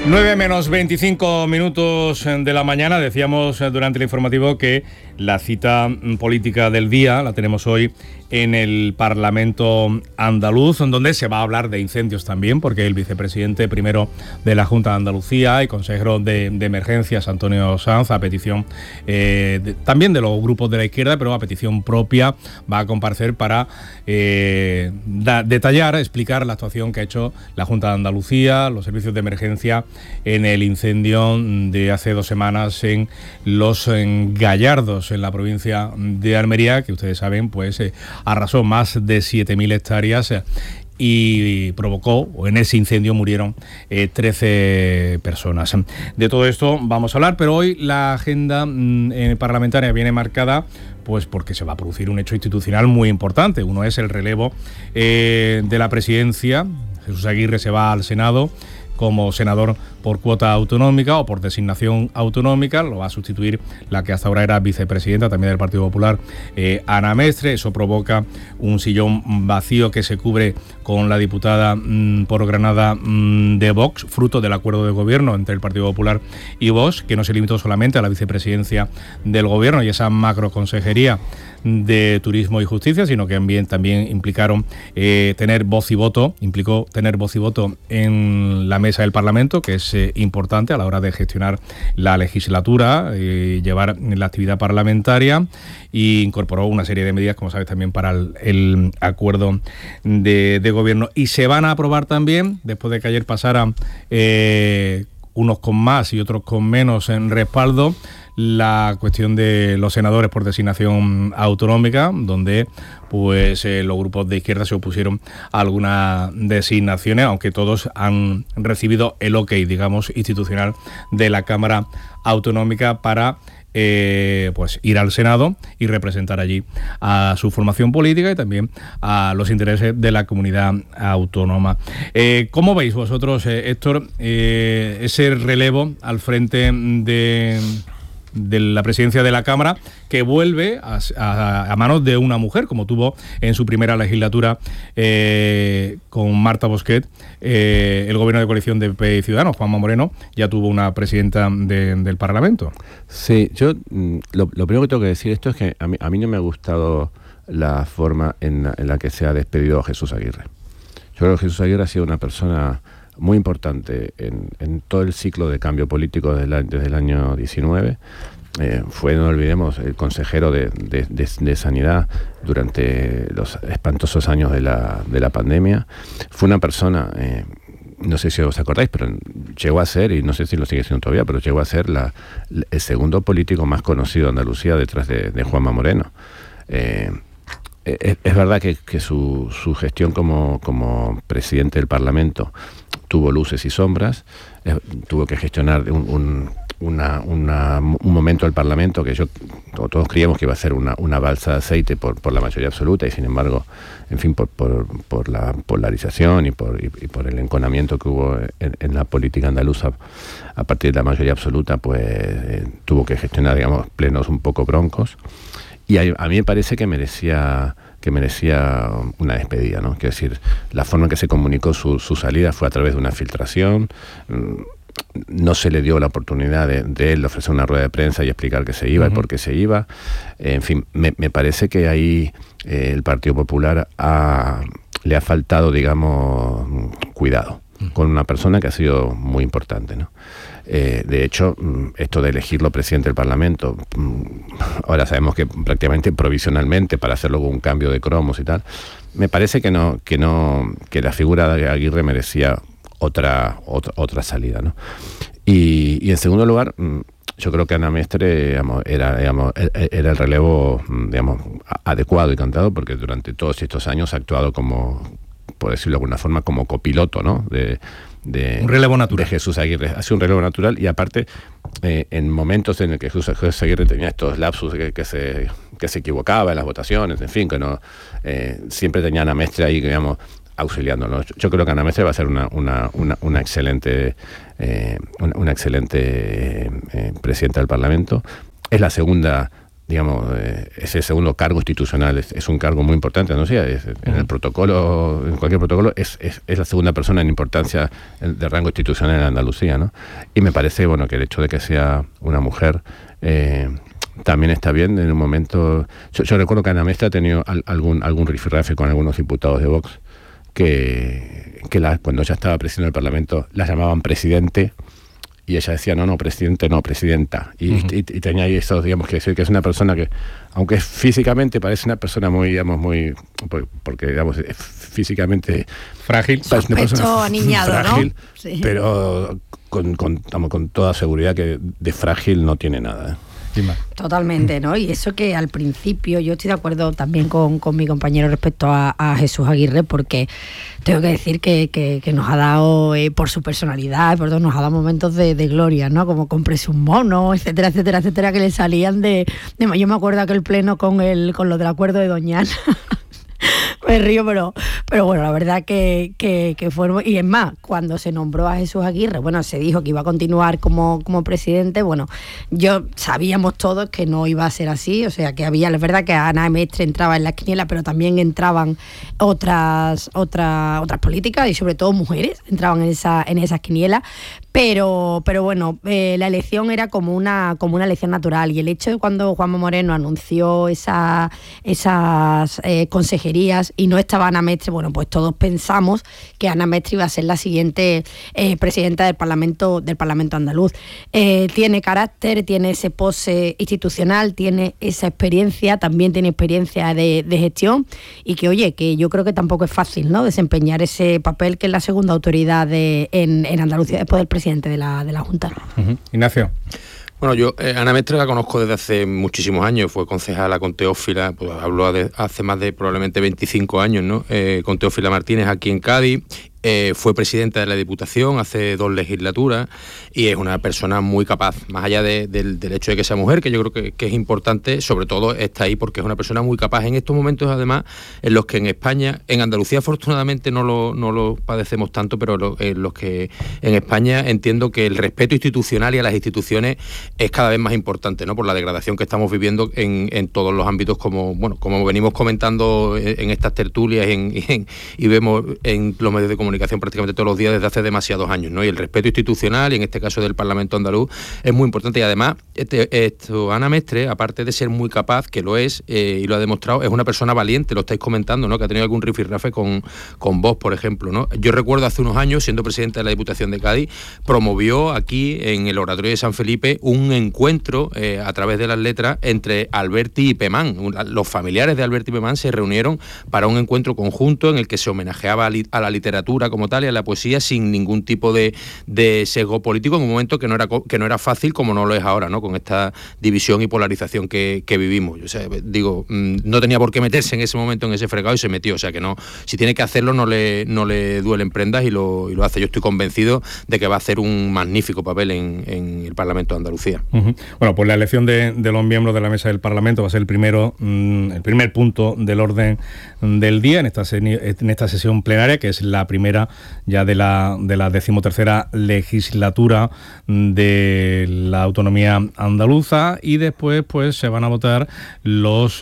9:25 de la mañana. Decíamos durante el informativo que la cita política del día la tenemos hoy en el Parlamento andaluz, en donde se va a hablar de incendios también, porque el vicepresidente primero de la Junta de Andalucía y consejero de Emergencias, Antonio Sanz, a petición también de los grupos de la izquierda, pero a petición propia, va a comparecer para detallar, explicar la actuación que ha hecho la Junta de Andalucía, los servicios de emergencia en el incendio de hace 2 semanas en Los Gallardos, en la provincia de Almería, que ustedes saben, pues arrasó más de 7.000 hectáreas y provocó, o en ese incendio murieron 13 personas. De todo esto vamos a hablar, pero hoy la agenda parlamentaria viene marcada pues porque se va a producir un hecho institucional muy importante. Uno es el relevo de la presidencia. Jesús Aguirre se va al Senado como senador por cuota autonómica o por designación autonómica. Lo va a sustituir la que hasta ahora era vicepresidenta también del Partido Popular, Ana Mestre. Eso provoca un sillón vacío que se cubre con la diputada por Granada de Vox, fruto del acuerdo de gobierno entre el Partido Popular y Vox, que no se limitó solamente a la vicepresidencia del gobierno y esa macroconsejería de Turismo y Justicia, sino que también implicaron implicó tener voz y voto en la mesa del Parlamento, que es importante a la hora de gestionar la legislatura, llevar la actividad parlamentaria, y incorporó una serie de medidas, como sabes, también para el acuerdo de gobierno. Y se van a aprobar también, después de que ayer pasaran unos con más y otros con menos en respaldo, la cuestión de los senadores por designación autonómica, donde pues los grupos de izquierda se opusieron a algunas designaciones, aunque todos han recibido el ok, digamos, institucional de la Cámara Autonómica para pues ir al Senado y representar allí a su formación política y también a los intereses de la comunidad autónoma. ¿Cómo veis vosotros, Héctor, ese relevo al frente de la presidencia de la Cámara, que vuelve a manos de una mujer, como tuvo en su primera legislatura con Marta Bosquet, el gobierno de coalición de PP y Ciudadanos? Juanma Moreno ya tuvo una presidenta del Parlamento. Sí, yo lo primero que tengo que decir esto es que a mí no me ha gustado la forma en la que se ha despedido a Jesús Aguirre. Yo creo que Jesús Aguirre ha sido una persona muy importante en todo el ciclo de cambio político desde el año 19. Fue, no olvidemos, el consejero de Sanidad durante los espantosos años de la pandemia. Fue una persona, no sé si os acordáis, pero llegó a ser, y no sé si lo sigue siendo todavía, pero llegó a ser el segundo político más conocido de Andalucía detrás de Juanma Moreno. Es verdad que su gestión como presidente del Parlamento tuvo luces y sombras. Tuvo que gestionar un momento del Parlamento que todos creíamos que iba a ser una balsa de aceite por la mayoría absoluta, y sin embargo, en fin, por la polarización y por el enconamiento que hubo en la política andaluza a partir de la mayoría absoluta, pues tuvo que gestionar, digamos, plenos un poco broncos. Y a mí me parece que merecía una despedida, ¿no? Quiero decir, la forma en que se comunicó su salida fue a través de una filtración. No se le dio la oportunidad de él ofrecer una rueda de prensa y explicar que se iba y por qué se iba. En fin, me parece que ahí el Partido Popular le ha faltado, digamos, cuidado con una persona que ha sido muy importante, ¿no? De hecho, esto de elegirlo presidente del Parlamento, ahora sabemos que prácticamente provisionalmente para hacer luego un cambio de cromos y tal, me parece que la figura de Aguirre merecía otra salida, ¿no? Y en segundo lugar, yo creo que Ana Mestre, digamos, era el relevo, digamos, adecuado y cantado, porque durante todos estos años ha actuado como, por decirlo de alguna forma, como copiloto, ¿no? Un relevo natural. De Jesús Aguirre. Ha sido un relevo natural, y aparte, en momentos en el que Jesús Aguirre tenía estos lapsus que se equivocaba en las votaciones, en fin, que no siempre tenía a Ana Mestre ahí, digamos, auxiliándolo. Yo creo que Ana Mestre va a ser una excelente presidenta del Parlamento. Es la segunda digamos, ese segundo cargo institucional es un cargo muy importante, ¿no? En el protocolo, en cualquier protocolo, es la segunda persona en importancia de rango institucional en Andalucía, ¿no? Y me parece, bueno, que el hecho de que sea una mujer también está bien en un momento. Yo recuerdo que Ana Mestre ha tenido algún rifirrafe con algunos diputados de Vox que cuando ella estaba presidiendo el Parlamento la llamaban presidente. Y ella decía, no, presidente, no, presidenta. Y tenía ahí eso, digamos, que decir que es una persona que, aunque físicamente parece una persona muy, digamos, porque, digamos, es físicamente frágil. Sospecho aniñado, frágil, ¿no? Sí. Pero con toda seguridad que de frágil no tiene nada. Totalmente, ¿no? Y eso que al principio, yo estoy de acuerdo también con mi compañero respecto a Jesús Aguirre, porque tengo que decir que nos ha dado, por su personalidad, por todo, nos ha dado momentos de gloria, ¿no? Como cómprese un mono, etcétera, etcétera, etcétera, que le salían de yo me acuerdo aquel pleno con lo del acuerdo de Doñana. Me río, pero bueno, la verdad que fue... Y es más, cuando se nombró a Jesús Aguirre, bueno, se dijo que iba a continuar como presidente, bueno, sabíamos todos que no iba a ser así, o sea, que había, es verdad que Ana Mestre entraba en la quiniela, pero también entraban otras políticas y sobre todo mujeres entraban en esas quinielas, pero bueno, la elección era como una elección natural, y el hecho de cuando Juanma Moreno anunció esas consejerías y no estaba Ana Mestre, bueno, pues todos pensamos que Ana Mestre iba a ser la siguiente presidenta del Parlamento andaluz. Tiene carácter, tiene ese pose institucional, tiene esa experiencia, también tiene experiencia de gestión, y que, oye, que yo creo que tampoco es fácil, ¿no?, desempeñar ese papel, que es la segunda autoridad en Andalucía después del presidente de la Junta. Ignacio. Bueno, yo Ana Mestre la conozco desde hace muchísimos años, fue concejala con Teófila, pues habló hace más de probablemente 25 años, ¿no? Con Teófila Martínez aquí en Cádiz. Fue presidenta de la Diputación hace 2 legislaturas y es una persona muy capaz, más allá del hecho de que sea mujer, que yo creo que es importante, sobre todo está ahí porque es una persona muy capaz en estos momentos, además, en los que en España, en Andalucía afortunadamente no lo padecemos tanto, pero en los que en España entiendo que el respeto institucional y a las instituciones es cada vez más importante, ¿no?, por la degradación que estamos viviendo en todos los ámbitos, como venimos comentando en estas tertulias y vemos en los medios de comunicación prácticamente todos los días desde hace demasiados años, ¿no? Y el respeto institucional, y en este caso del Parlamento andaluz, es muy importante. Y además, Ana Mestre, aparte de ser muy capaz, que lo es, y lo ha demostrado, es una persona valiente, lo estáis comentando, ¿no?, que ha tenido algún rifirrafe con Vox, por ejemplo, ¿no? Yo recuerdo hace unos años, siendo presidente de la Diputación de Cádiz, promovió aquí en el Oratorio de San Felipe un encuentro a través de las letras entre Alberti y Pemán. Los familiares de Alberti y Pemán se reunieron para un encuentro conjunto en el que se homenajeaba a la literatura como tal y a la poesía sin ningún tipo de sesgo político, en un momento que no era fácil, como no lo es ahora, ¿no?, con esta división y polarización que vivimos. O sea, digo, no tenía por qué meterse en ese momento en ese fregado y se metió. O sea, que no, si tiene que hacerlo no le duelen prendas y lo hace. Yo estoy convencido de que va a hacer un magnífico papel en el Parlamento de Andalucía. Bueno, pues la elección de los miembros de la mesa del Parlamento va a ser el primer punto del orden del día en esta sesión plenaria, que es la primera ya de la 13ª legislatura de la autonomía andaluza, y después pues se van a votar los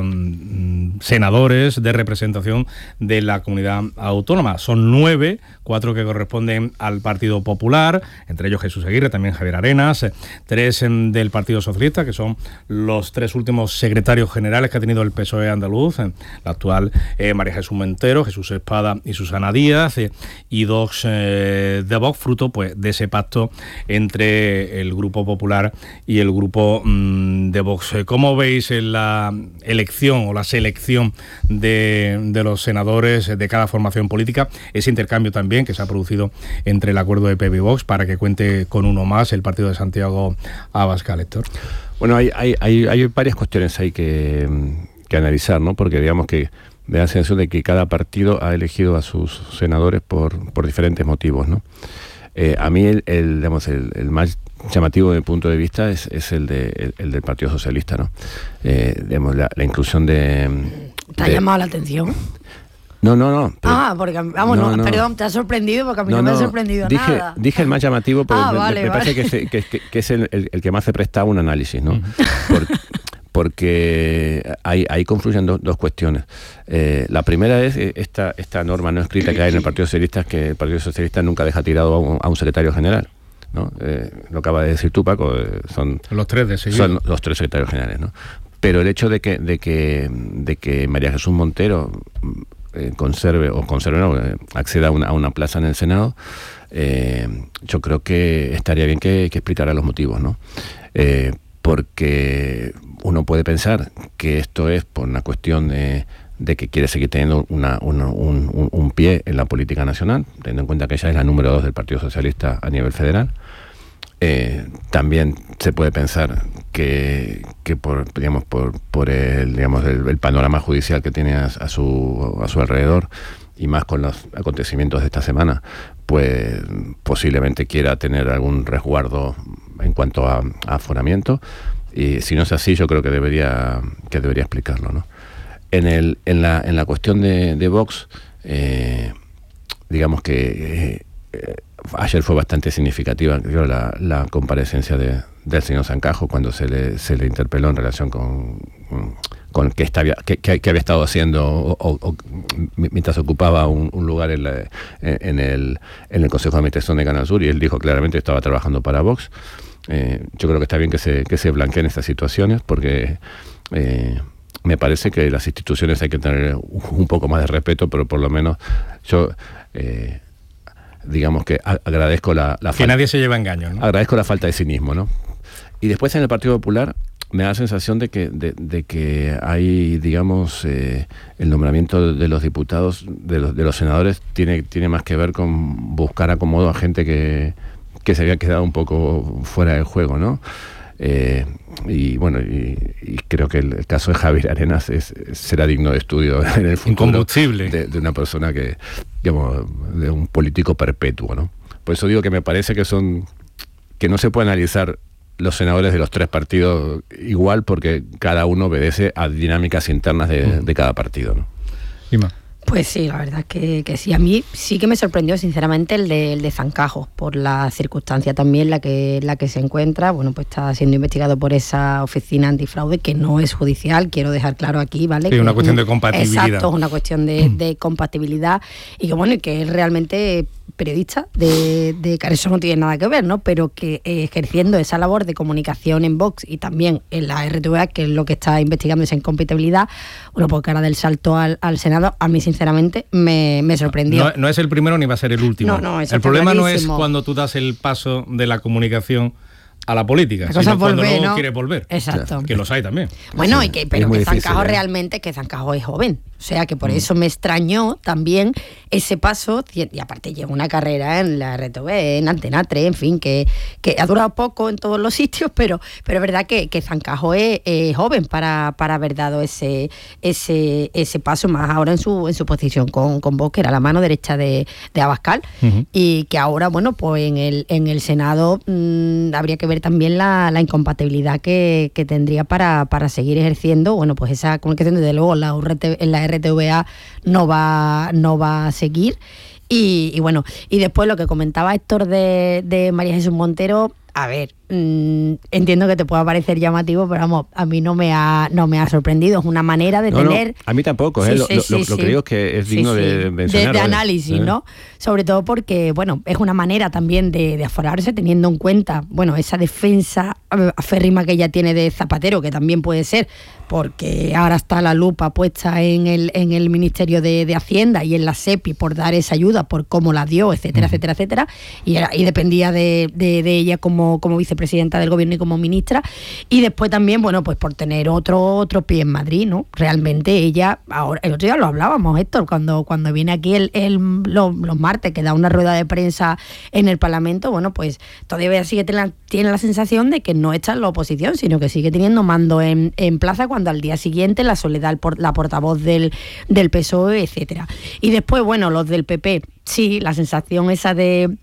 senadores de representación de la comunidad autónoma. Son 9, 4 que corresponden al Partido Popular, entre ellos Jesús Aguirre, también Javier Arenas, 3 del Partido Socialista, que son los 3 últimos secretarios generales que ha tenido el PSOE andaluz, la actual María Jesús Montero, Jesús Espada y Susana Díaz, y 2 de Vox, fruto pues de ese pacto entre el Grupo Popular y el Grupo de Vox. ¿Cómo veis la elección o la selección de los senadores de cada formación política? Ese intercambio también que se ha producido entre el acuerdo de PP y Vox para que cuente con uno más el partido de Santiago Abascal, Héctor. Bueno, hay varias cuestiones ahí que analizar, ¿no? Porque digamos que me da la sensación de que cada partido ha elegido a sus senadores por diferentes motivos, ¿no? A mí el más llamativo desde mi punto de vista es el del Partido Socialista, ¿no? Digamos, la inclusión de... ¿Te ha llamado la atención? No. Porque, vamos, no, perdón, te ha sorprendido, porque a mí no me ha sorprendido nada. Dije el más llamativo, pero vale. me parece que es el que más se presta a un análisis, ¿no? porque ahí confluyen dos cuestiones. La primera es esta norma no escrita que hay en el Partido Socialista, es que el Partido Socialista nunca deja tirado a un secretario general, ¿no? Lo acaba de decir tú, Paco, son los tres de seguido. Son los tres secretarios generales, ¿no? Pero el hecho de que María Jesús Montero acceda a una plaza en el Senado, yo creo que estaría bien que explicara los motivos, ¿no? Porque uno puede pensar que esto es por una cuestión de que quiere seguir teniendo un pie en la política nacional, teniendo en cuenta que ella es la número 2 del Partido Socialista a nivel federal. También se puede pensar que por el panorama judicial que tiene a su alrededor, y más con los acontecimientos de esta semana, pues posiblemente quiera tener algún resguardo en cuanto a aforamiento, y si no es así, yo creo que debería explicarlo, ¿no? En la cuestión de Vox, digamos que ayer fue bastante significativa, creo, la comparecencia del señor Sancajo cuando se le interpeló en relación con qué había estado haciendo o mientras ocupaba un lugar en el Consejo de Administración de Canal Sur, y él dijo claramente que estaba trabajando para Vox. Yo creo que está bien que se blanqueen estas situaciones, porque me parece que las instituciones hay que tener un poco más de respeto, pero por lo menos yo digamos que agradezco la que falta, nadie se lleva engaños, ¿no? Agradezco la falta de cinismo, ¿no? Y después en el Partido Popular me da la sensación de que hay, digamos, el nombramiento de los diputados, de los senadores, tiene más que ver con buscar acomodo a gente que se había quedado un poco fuera del juego, ¿no? Y bueno, y creo que el caso de Javier Arenas será digno de estudio en el futuro. Incombustible. De una persona que, digamos, de un político perpetuo, ¿no? Por eso digo que me parece que no se puede analizar los senadores de los tres partidos igual, porque cada uno obedece a dinámicas internas de cada partido, ¿no? Ima. Pues sí, la verdad es que sí. A mí sí que me sorprendió, sinceramente, el de Zancajo, por la circunstancia también la que se encuentra. Bueno, pues está siendo investigado por esa oficina antifraude, que no es judicial, quiero dejar claro aquí, ¿vale? Sí, que una cuestión de compatibilidad. Exacto, es una cuestión de compatibilidad, y que bueno, y que es realmente periodista, de que eso no tiene nada que ver, ¿no? Pero que ejerciendo esa labor de comunicación en Vox y también en la RTVE, que es lo que está investigando esa incompatibilidad, bueno, pues cara del salto al Senado, a mí sinceramente me sorprendió. No es el primero ni va a ser el último. No, el problema no es cuando tú das el paso de la comunicación a la política, sino cuando luego quieres volver. Exacto. Que los hay también. Bueno, sí, pero que Zancajo realmente, que Zancajo es joven. O sea, que por eso me extrañó también ese paso, y aparte lleva una carrera en la RTVE, en Antena 3, en fin, que ha durado poco en todos los sitios, pero es verdad que Zancajo es joven para haber dado ese paso, más ahora en su posición con Vox, que era la mano derecha de Abascal, y que ahora, bueno, pues en el Senado habría que ver también la incompatibilidad que tendría para seguir ejerciendo, bueno, pues esa comunicación. Desde luego en la RTVA no va a seguir, y bueno, y después lo que comentaba Héctor de María Jesús Montero, a ver, entiendo que te pueda parecer llamativo, pero vamos, a mí no me ha sorprendido. Es una manera de tener... No, a mí tampoco, lo que digo es que es digno de mencionar. De análisis, ¿no? Sobre todo porque, bueno, es una manera también de aforarse, teniendo en cuenta, bueno, esa defensa aférrima que ella tiene de Zapatero, que también puede ser, porque ahora está la lupa puesta en el Ministerio de Hacienda y en la SEPI por dar esa ayuda, por cómo la dio, etcétera, etcétera, etcétera, y dependía de ella como vicepresidenta del gobierno y como ministra, y después también, bueno, pues por tener otro pie en Madrid, ¿no? Realmente ella, ahora, el otro día lo hablábamos, Héctor, cuando viene aquí los martes, que da una rueda de prensa en el Parlamento, bueno, pues todavía tiene la sensación de que no está en la oposición, sino que sigue teniendo mando en plaza, cuando al día siguiente la Soledad, la portavoz del PSOE, etcétera. Y después, bueno, los del PP, sí, la sensación esa de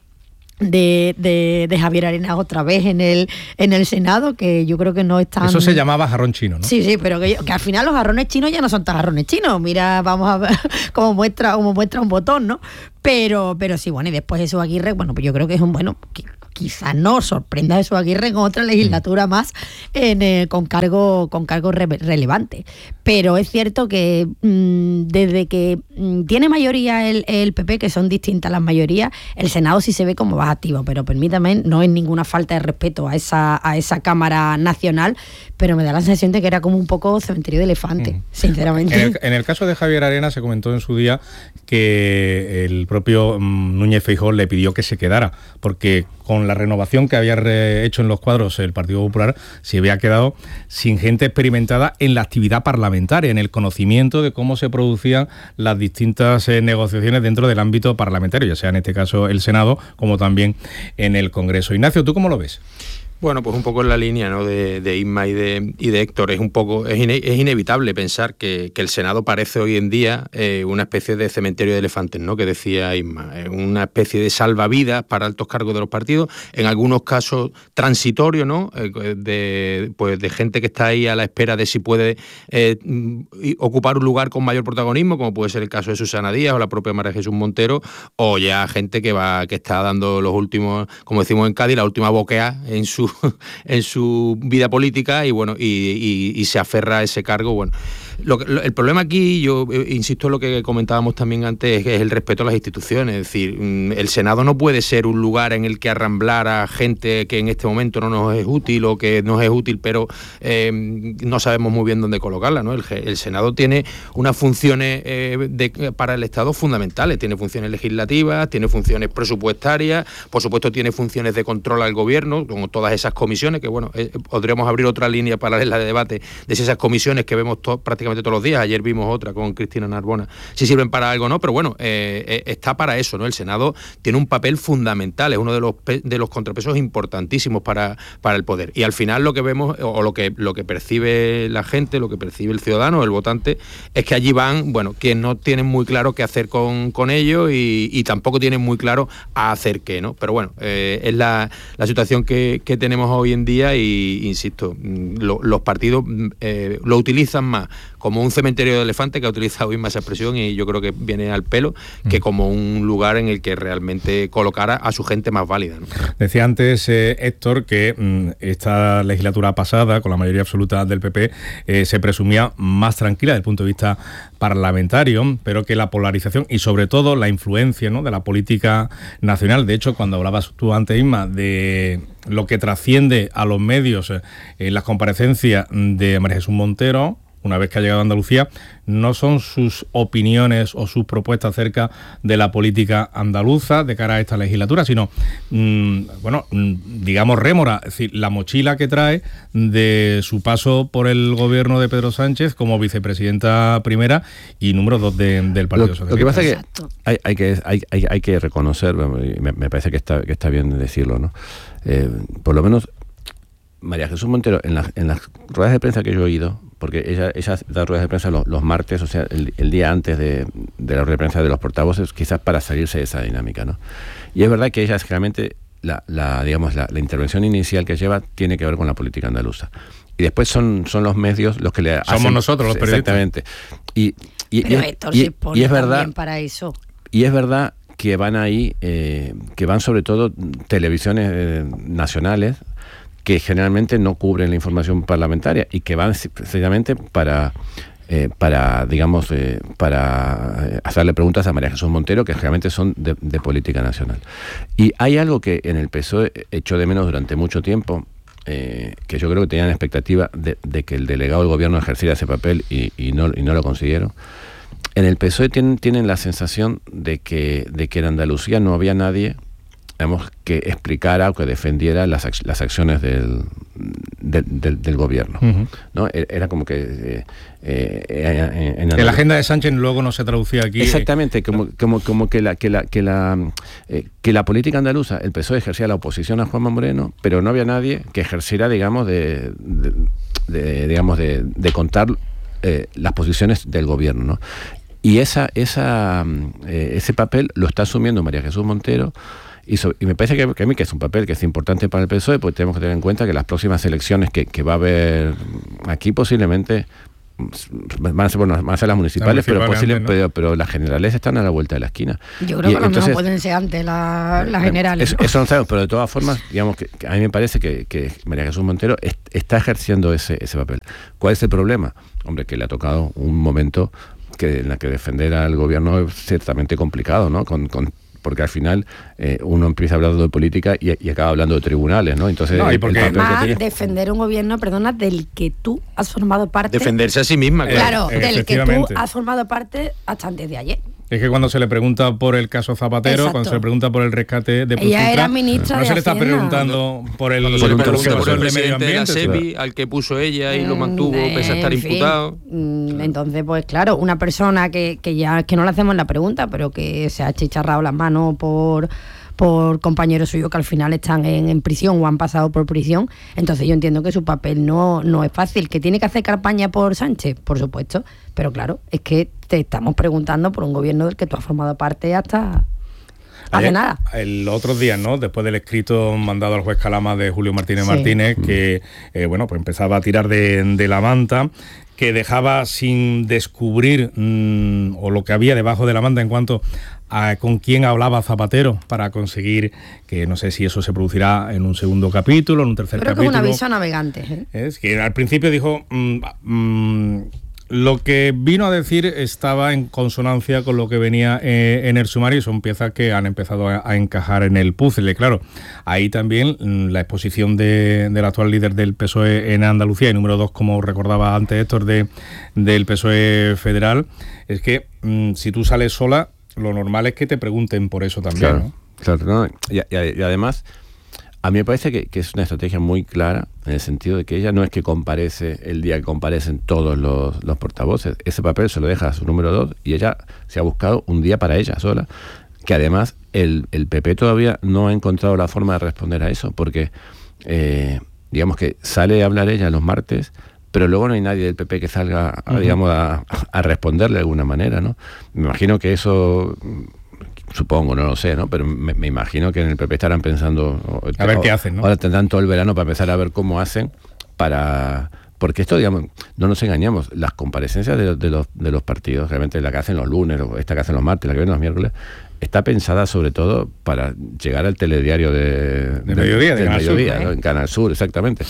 Javier Arenas otra vez en el Senado, que yo creo que no están... Eso se llamaba jarrón chino, ¿no? Sí, pero que al final los jarrones chinos ya no son tan jarrones chinos. Mira, vamos a ver cómo muestra un botón, ¿no? Pero sí, bueno, y después Jesús Aguirre, bueno, pues yo creo que es un bueno... quizás no sorprenda a Jesús Aguirre en otra legislatura más con cargo relevante. Pero es cierto que desde que tiene mayoría el PP, que son distintas las mayorías, el Senado sí se ve como más activo, pero permítame, no es ninguna falta de respeto a esa Cámara Nacional, pero me da la sensación de que era como un poco cementerio de elefante, sinceramente. En el caso de Javier Arenas se comentó en su día que el propio Núñez Feijóo le pidió que se quedara, porque con la renovación que había hecho en los cuadros el Partido Popular se había quedado sin gente experimentada en la actividad parlamentaria, en el conocimiento de cómo se producían las distintas negociaciones dentro del ámbito parlamentario, ya sea en este caso el Senado como también en el Congreso. Ignacio, ¿tú cómo lo ves? Bueno, pues un poco en la línea, ¿no?, de Isma y de Héctor. Es inevitable pensar que el Senado parece hoy en día una especie de cementerio de elefantes, ¿no?, que decía Isma, una especie de salvavidas para altos cargos de los partidos, en algunos casos transitorio, ¿no?, de gente que está ahí a la espera de si puede ocupar un lugar con mayor protagonismo, como puede ser el caso de Susana Díaz o la propia María Jesús Montero, o ya gente que está dando los últimos, como decimos en Cádiz, la última boquea en su vida política y se aferra a ese cargo. Bueno, el problema aquí, yo insisto en lo que comentábamos también antes, es el respeto a las instituciones. Es decir, el Senado no puede ser un lugar en el que arramblar a gente que en este momento no nos es útil o que nos es útil, pero no sabemos muy bien dónde colocarla, ¿no? El Senado tiene unas funciones para el Estado fundamentales. Tiene funciones legislativas, tiene funciones presupuestariamente, por supuesto tiene funciones de control al gobierno, como todas esas comisiones, que bueno, podríamos abrir otra línea paralela de debate de si esas comisiones que vemos prácticamente todos los días, ayer vimos otra con Cristina Narbona, si sirven para algo o no, pero bueno, está para eso, ¿no? El Senado tiene un papel fundamental, es uno de los contrapesos importantísimos para el poder. Y al final lo que vemos, o lo que percibe la gente, lo que percibe el ciudadano, el votante, es que allí van, bueno, que no tienen muy claro qué hacer con ellos y tampoco tienen muy claro a hacer qué, ¿no? Pero bueno, es la situación que tenemos hoy en día y, insisto, los partidos lo utilizan más como un cementerio de elefantes, que ha utilizado Isma esa expresión y yo creo que viene al pelo, que como un lugar en el que realmente colocara a su gente más válida, ¿no? Decía antes Héctor que esta legislatura pasada, con la mayoría absoluta del PP, se presumía más tranquila desde el punto de vista parlamentario, pero que la polarización y sobre todo la influencia, ¿no?, de la política nacional. De hecho, cuando hablabas tú antes, Isma, de lo que trasciende a los medios en las comparecencias de María Jesús Montero, una vez que ha llegado a Andalucía, no son sus opiniones o sus propuestas acerca de la política andaluza de cara a esta legislatura, sino, digamos, rémora, es decir, la mochila que trae de su paso por el gobierno de Pedro Sánchez como vicepresidenta primera y número 2 del Partido Socialista. Lo que pasa es que hay que reconocer, me parece que está bien decirlo, ¿no? Por lo menos María Jesús Montero, en las ruedas de prensa que yo he oído, porque ella da ruedas de prensa los martes, o sea, el día antes de la rueda de prensa de los portavoces, quizás para salirse de esa dinámica, ¿no? Y es verdad que ella generalmente, la intervención inicial que lleva tiene que ver con la política andaluza. Y después son los medios los que le hacen... Somos nosotros los periodistas. Exactamente. Pero Héctor se pone y es verdad, también para eso. Y es verdad que van ahí, que van sobre todo televisiones nacionales, que generalmente no cubren la información parlamentaria y que van precisamente para hacerle preguntas a María Jesús Montero, que generalmente son de política nacional. Y hay algo que en el PSOE echó de menos durante mucho tiempo, que yo creo que tenían expectativa de que el delegado del gobierno ejerciera ese papel y no lo consiguieron. En el PSOE tienen la sensación de que en Andalucía no había nadie, digamos, que explicara o que defendiera las acciones del gobierno, ¿no? Era como que en la agenda de Sánchez luego no se traducía aquí. Exactamente, como que la política andaluza, el PSOE ejercía la oposición a Juanma Moreno, pero no había nadie que ejerciera, digamos, de contar las posiciones del gobierno, ¿no? Y ese papel lo está asumiendo María Jesús Montero. Y me parece que a mí que es un papel que es importante para el PSOE, porque tenemos que tener en cuenta que las próximas elecciones que va a haber aquí posiblemente van a ser las municipales, pero las generales están a la vuelta de la esquina. Yo creo que a lo mejor pueden ser antes las generales. Eso no sabemos, pero de todas formas, digamos que a mí me parece que María Jesús Montero está ejerciendo ese papel. ¿Cuál es el problema? Hombre, que le ha tocado un momento en el que defender al gobierno es ciertamente complicado, ¿no? Porque al final uno empieza hablando de política y acaba hablando de tribunales, ¿no? Entonces, además, defender un gobierno, del que tú has formado parte. Defenderse a sí misma, claro. Del que tú has formado parte hasta antes de ayer. Es que cuando se le pregunta por el caso Zapatero, Exacto. cuando se le pregunta por el rescate de ella era ministra no de se le está Hacienda. preguntando por el presidente de la SEPI, al que puso ella y lo mantuvo pese a estar imputado. Entonces, pues claro, una persona que no le hacemos la pregunta, pero que se ha chicharrado las manos por compañeros suyos que al final están en prisión o han pasado por prisión. Entonces yo entiendo que su papel no es fácil. ¿Que tiene que hacer campaña por Sánchez? Por supuesto. Pero claro, es que te estamos preguntando por un gobierno del que tú has formado parte hasta hace nada. El otro día, ¿no? Después del escrito mandado al juez Calama de Julio Martínez Martínez, que pues empezaba a tirar de la manta, que dejaba sin descubrir o lo que había debajo de la manta en cuanto a con quién hablaba Zapatero para conseguir que no sé si eso se producirá en un segundo capítulo, en un tercer capítulo. Creo que es un aviso a navegantes. Es que al principio dijo lo que vino a decir estaba en consonancia con lo que venía en el sumario y son piezas que han empezado a encajar en el puzzle. Claro, ahí también la exposición del actual líder del PSOE en Andalucía y número 2, como recordaba antes Héctor, del PSOE federal, es que si tú sales sola, lo normal es que te pregunten por eso también, claro, ¿no? Claro, ¿no? Y además, a mí me parece que es una estrategia muy clara en el sentido de que ella no es que comparece el día que comparecen todos los portavoces. Ese papel se lo deja a su número 2 y ella se ha buscado un día para ella sola, que además el PP todavía no ha encontrado la forma de responder a eso, porque digamos que sale a hablar ella los martes, pero luego no hay nadie del PP que salga digamos, a responderle de alguna manera, ¿no? Me imagino que eso, supongo, no lo sé, ¿no? Pero me imagino que en el PP estarán pensando a ver qué hacen, ¿no? Ahora tendrán todo el verano para empezar a ver cómo hacen porque esto, digamos, no nos engañamos, las comparecencias de los partidos, realmente la que hacen los lunes, o esta que hacen los martes, la que ven los miércoles, está pensada sobre todo para llegar al telediario del mediodía, ¿no? En Canal Sur, exactamente.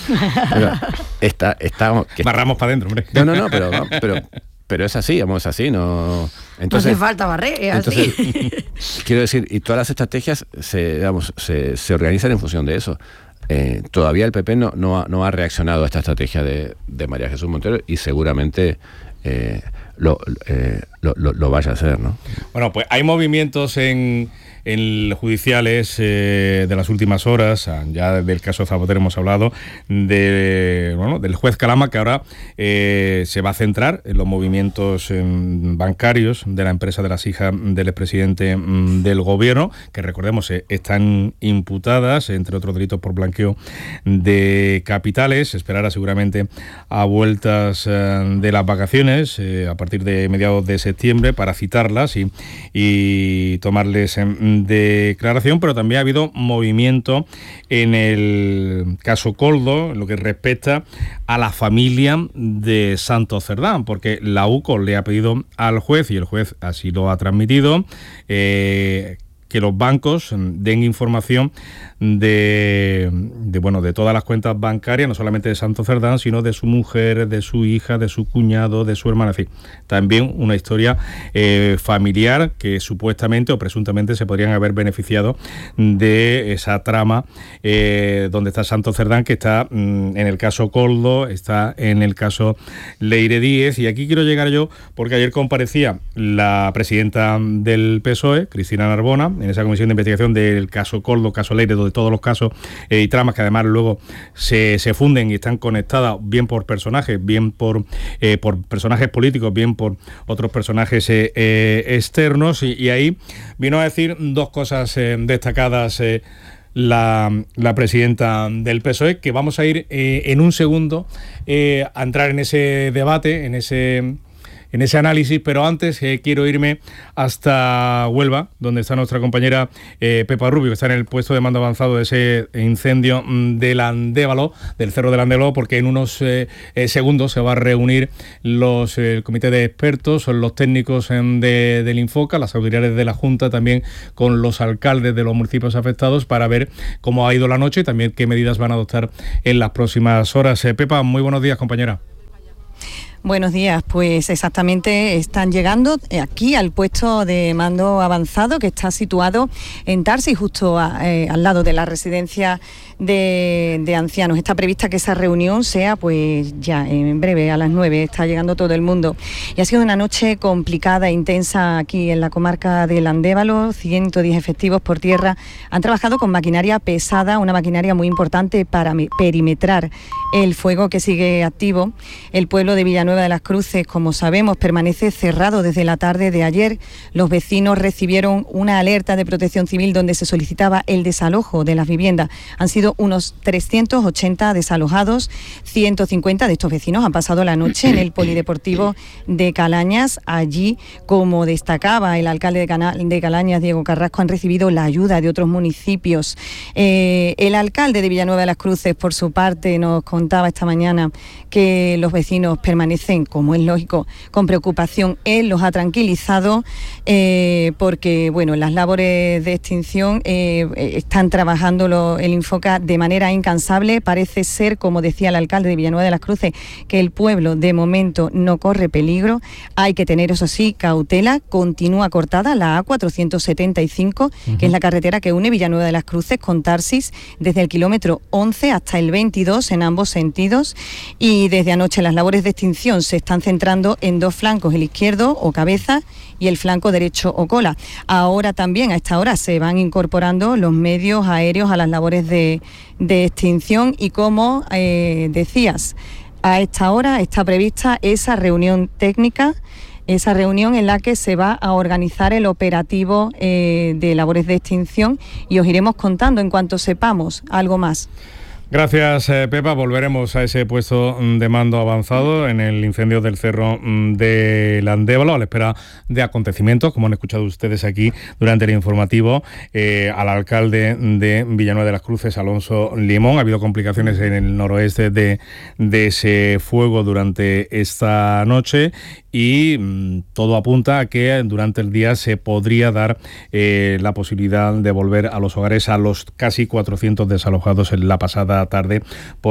Barramos para adentro, hombre. No, pero es así, vamos, es así, no. Entonces, no hace falta barrer, es así. Quiero decir, y todas las estrategias se organizan en función de eso. Todavía el PP no ha reaccionado a esta estrategia de María Jesús Montero y seguramente lo vaya a hacer, ¿no? Bueno, pues hay movimientos en judiciales de las últimas horas, ya del caso Zapatero hemos hablado, del juez Calama, que ahora se va a centrar en los movimientos bancarios de la empresa de las hijas del expresidente del gobierno, que recordemos están imputadas, entre otros delitos, por blanqueo de capitales. Se esperará seguramente a vueltas de las vacaciones, a partir de mediados de septiembre, para citarlas y tomarles declaración, pero también ha habido movimiento en el caso Koldo, en lo que respecta a la familia de Santos Cerdán, porque la UCO le ha pedido al juez, y el juez así lo ha transmitido, que los bancos den información de todas las cuentas bancarias, no solamente de Santos Cerdán, sino de su mujer, de su hija, de su cuñado, de su hermana, en fin, también una historia familiar que supuestamente o presuntamente se podrían haber beneficiado de esa trama donde está Santos Cerdán, que está en el caso Koldo, está en el caso Leire Díez. Y aquí quiero llegar yo, porque ayer comparecía la presidenta del PSOE, Cristina Narbona, en esa comisión de investigación del caso Koldo, caso Leire, donde todos los casos y tramas que además luego se funden y están conectadas, bien por personajes, bien por personajes políticos, bien por otros personajes externos, y ahí vino a decir dos cosas destacadas la presidenta del PSOE, que vamos a ir en un segundo a entrar en ese debate, en ese en ese análisis, pero antes quiero irme hasta Huelva, donde está nuestra compañera Pepa Rubio, que está en el puesto de mando avanzado de ese incendio del Andévalo, del Cerro del Andévalo, porque en unos segundos se va a reunir el comité de expertos, los técnicos del Infoca, las autoridades de la Junta, también con los alcaldes de los municipios afectados, para ver cómo ha ido la noche y también qué medidas van a adoptar en las próximas horas. Pepa, muy buenos días, compañera. Buenos días, pues exactamente están llegando aquí al puesto de mando avanzado que está situado en Tarsis, justo al lado de la residencia de ancianos. Está prevista que esa reunión sea pues ya en breve, a las 9, está llegando todo el mundo. Y ha sido una noche complicada e intensa aquí en la comarca del Andévalo. 110 efectivos por tierra han trabajado con maquinaria pesada, una maquinaria muy importante para perimetrar el fuego que sigue activo. El pueblo de Villanueva de las Cruces, como sabemos, permanece cerrado desde la tarde de ayer. Los vecinos recibieron una alerta de Protección Civil donde se solicitaba el desalojo de las viviendas. Han sido unos 380 desalojados. 150 de estos vecinos han pasado la noche en el polideportivo de Calañas. Allí, como destacaba el alcalde de Calañas, Diego Carrasco, han recibido la ayuda de otros municipios. El alcalde de Villanueva de las Cruces, por su parte, nos contaba esta mañana que los vecinos permanecen, como es lógico, con preocupación. Él los ha tranquilizado porque, bueno, las labores de extinción están trabajando el Infoca de manera incansable. Parece ser, como decía el alcalde de Villanueva de las Cruces, que el pueblo de momento no corre peligro. Hay que tener, eso sí, cautela. Continúa cortada la A475, que es la carretera que une Villanueva de las Cruces con Tarsis, desde el kilómetro 11 hasta el 22 en ambos sentidos. Y desde anoche las labores de extinción se están centrando en dos flancos, el izquierdo o cabeza y el flanco derecho o cola. Ahora también, a esta hora, se van incorporando los medios aéreos a las labores de extinción y, como decías, a esta hora está prevista esa reunión técnica, esa reunión en la que se va a organizar el operativo de labores de extinción, y os iremos contando en cuanto sepamos algo más. Gracias, Pepa. Volveremos a ese puesto de mando avanzado en el incendio del Cerro del Andévalo, a la espera de acontecimientos, como han escuchado ustedes aquí durante el informativo, al alcalde de Villanueva de las Cruces, Alonso Limón. Ha habido complicaciones en el noroeste de ese fuego durante esta noche y todo apunta a que durante el día se podría dar la posibilidad de volver a los hogares a los casi 400 desalojados en la pasada tarde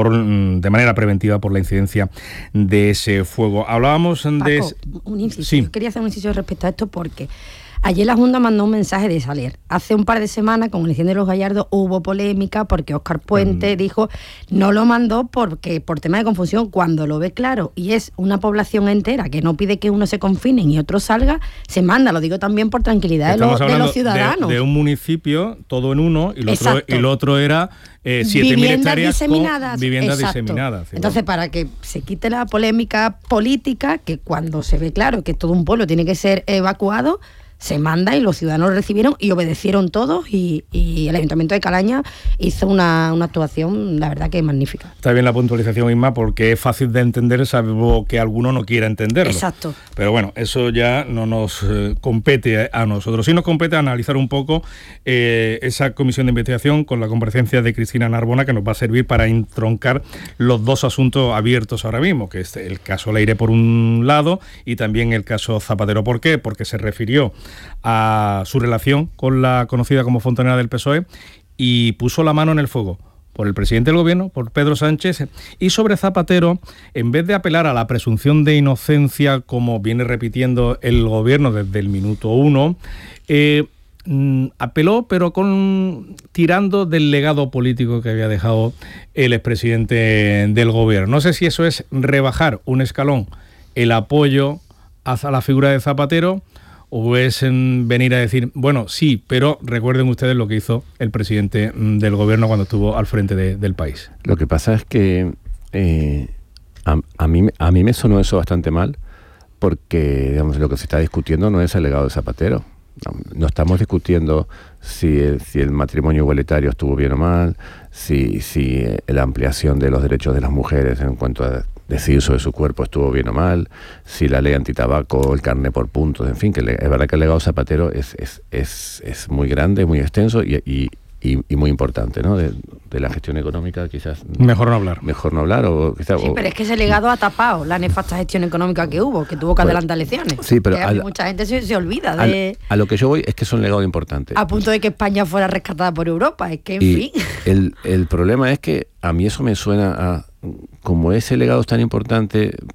de manera preventiva por la incidencia de ese fuego. Hablábamos de... Paco, un inciso. Sí. Yo quería hacer un inciso respecto a esto porque ayer la Junta mandó un mensaje de salir. Hace un par de semanas, con el incendio de los Gallardos, hubo polémica porque Óscar Puente dijo no lo mandó porque por tema de confusión. Cuando lo ve claro y es una población entera que no pide que uno se confine y otro salga, se manda. Lo digo también por tranquilidad de los ciudadanos. De un municipio, todo en uno, y lo otro era 7.000 hectáreas diseminadas, con viviendas diseminadas. Entonces, para que se quite la polémica política, que cuando se ve claro que todo un pueblo tiene que ser evacuado, se manda, y los ciudadanos recibieron y obedecieron todos, y el Ayuntamiento de Calaña hizo una actuación, la verdad, que magnífica. Está bien la puntualización, Isma, porque es fácil de entender, salvo que alguno no quiera entenderlo. Exacto. Pero bueno, eso ya no nos compete a nosotros. Sí nos compete analizar un poco esa comisión de investigación con la comparecencia de Cristina Narbona, que nos va a servir para entroncar los dos asuntos abiertos ahora mismo, que es el caso Leire por un lado y también el caso Zapatero. ¿Por qué? Porque se refirió a su relación con la conocida como fontanera del PSOE y puso la mano en el fuego por el presidente del gobierno, por Pedro Sánchez, y sobre Zapatero, en vez de apelar a la presunción de inocencia, como viene repitiendo el gobierno desde el minuto 1, apeló, pero tirando del legado político que había dejado el expresidente del gobierno. No sé si eso es rebajar un escalón el apoyo hacia la figura de Zapatero, o es venir a decir, bueno, sí, pero recuerden ustedes lo que hizo el presidente del gobierno cuando estuvo al frente del país. Lo que pasa es que a mí me sonó eso bastante mal, porque, digamos, lo que se está discutiendo no es el legado de Zapatero. No estamos discutiendo si el matrimonio igualitario estuvo bien o mal, si la ampliación de los derechos de las mujeres en cuanto a decidir sobre su cuerpo estuvo bien o mal, si la ley antitabaco, el carné por puntos, en fin, que es verdad que el legado Zapatero es muy grande, muy extenso y muy importante, ¿no? De la gestión económica, quizás... Mejor no hablar. Mejor no hablar, o quizás... Sí, pero es que ese legado ha tapado la nefasta gestión económica que hubo, que tuvo que adelantar elecciones. Sí, pero... mucha gente se olvida de... A lo que yo voy es que es un legado importante. A punto de que España fuera rescatada por Europa, es que, en fin... El problema es que a mí eso me suena a... Como ese legado es tan importante